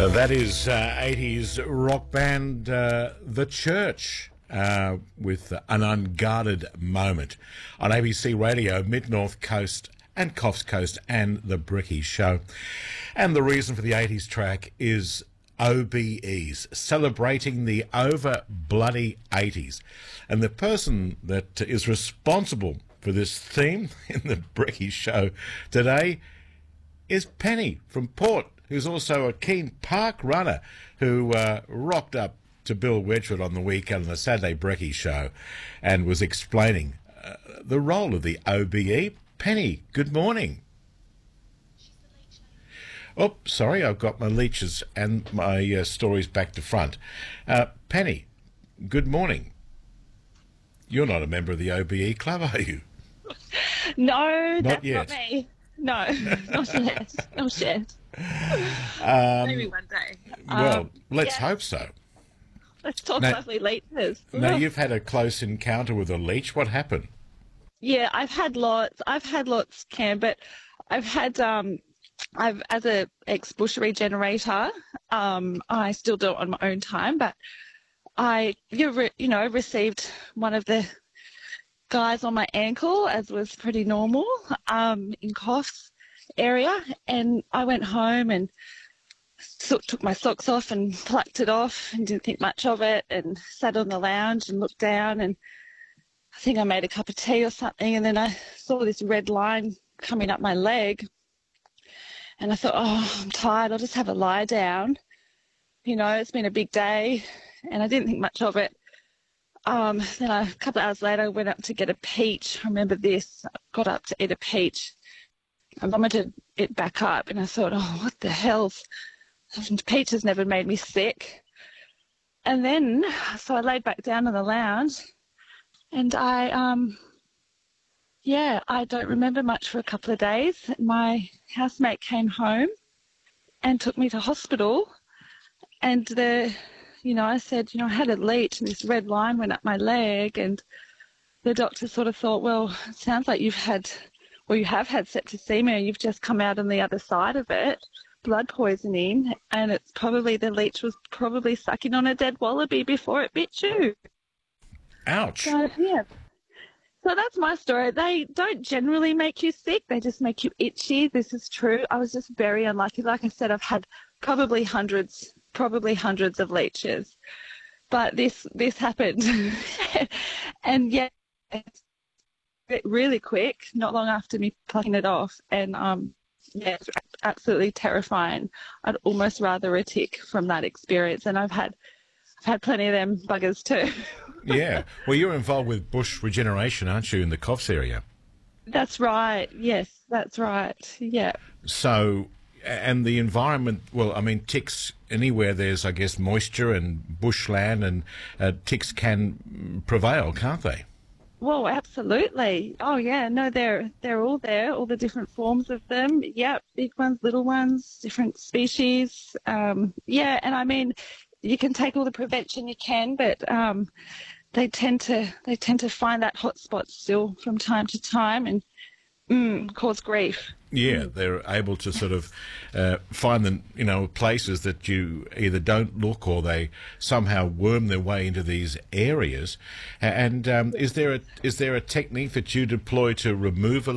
That is 80s rock band The Church with An Unguarded Moment on ABC Radio, Mid-North Coast and Coffs Coast and The Bricky Show. And the reason for the 80s track is OBEs, celebrating the over bloody 80s. And the person that is responsible for this theme in The Bricky Show today is Penny from Port, who's also a keen park runner who rocked up to Bill Wedgwood on the weekend on the Saturday Brekkie Show and was explaining the role of the OBE. Penny, good morning. Oh, sorry, I've got my leeches and my stories back to front. Penny, good morning. You're not a member of the OBE club, are you? No, Not that's yet. not me. No, not yet. Not yet. Maybe one day. Well, let's yeah. hope so. Let's talk Now- lovely leeches. Now, you've had a close encounter with a leech. What happened? Yeah, I've had lots, Cam, but I've had, I've, as a ex-bush regenerator, I still do it on my own time, but I, received one of the guys on my ankle, as was pretty normal, in Coffs area, and I went home and took my socks off and plucked it off and didn't think much of it and sat on the lounge and looked down, and I think I made a cup of tea or something, and then I saw this red line coming up my leg, and I thought, oh, I'm tired, I'll just have a lie down. It's been a big day, and I didn't think much of it. Then a couple of hours later, I went up to get a peach. I remember this. I got up to eat a peach. I vomited it back up, and I thought, oh, what the hell? Peach has never made me sick. And then, so I laid back down on the lounge, and I don't remember much for a couple of days. My housemate came home and took me to hospital, and I said, I had a leech and this red line went up my leg, and the doctor sort of thought, well, it sounds like you have had septicemia, you've just come out on the other side of it, blood poisoning, and it's probably the leech was probably sucking on a dead wallaby before it bit you. Ouch. So, yeah. So that's my story. They don't generally make you sick. They just make you itchy. This is true. I was just very unlucky. Like I said, I've had probably hundreds of leeches. But this happened. And, yeah, it's really quick, not long after me plucking it off. And, it's absolutely terrifying. I'd almost rather a tick from that experience. And I've had plenty of them buggers too. Yeah. Well, you're involved with bush regeneration, aren't you, in the Coffs area? That's right. Yes, that's right. Yeah. So, and the environment, well, I mean, ticks, anywhere there's, I guess, moisture and bushland, and ticks can prevail, can't they? Well, absolutely. Oh, yeah. No, they're all there, all the different forms of them. Yeah, big ones, little ones, different species. Yeah, and I mean, you can take all the prevention you can, but they tend to find that hot spot still from time to time and cause grief. Yeah, they're able to sort of find the places that you either don't look or they somehow worm their way into these areas. And is there a technique that you deploy to remove a